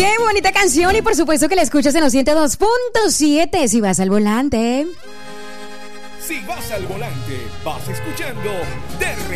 Qué bonita canción y por supuesto que la escuchas en los 102.7 si vas al volante. Si vas al volante, vas escuchando De